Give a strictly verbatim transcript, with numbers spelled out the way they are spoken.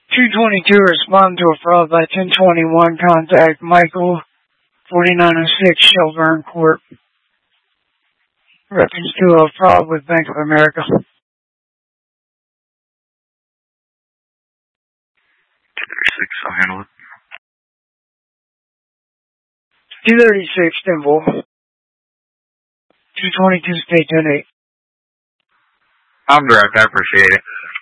two twenty-two, respond to a fraud by ten twenty-one. Contact Michael, forty-nine oh six Shelburne Court. Reference to a fraud with Bank of America. Six, I'll handle it. two thirty-six, Temple. two twenty-two, stay ten eight. I'm direct, I appreciate it.